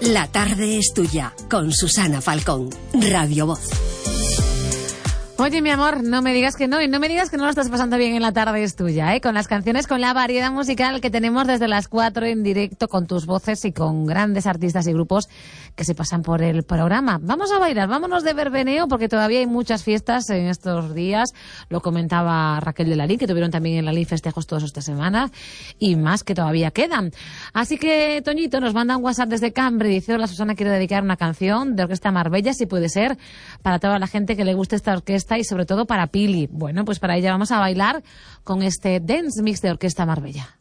La tarde es tuya, con Susana Falcón, Radio Voz. Oye, mi amor, no me digas que no, y no me digas que no lo estás pasando bien en La tarde es tuya, con las canciones, con la variedad musical que tenemos desde las 4 en directo, con tus voces y con grandes artistas y grupos que se pasan por el programa. Vamos a bailar, vámonos de verbeneo, porque todavía hay muchas fiestas en estos días. Lo comentaba Raquel de Lalín, que tuvieron también en Lalín festejos todas esta semana, y más que todavía quedan. Así que, Toñito, nos manda un WhatsApp desde Cambre y dice: hola, Susana, quiero dedicar una canción de Orquesta Marbella, si puede ser, para toda la gente que le guste esta orquesta y sobre todo para Pili. Bueno, pues para ella vamos a bailar con este Dance Mix de Orquesta Marbella.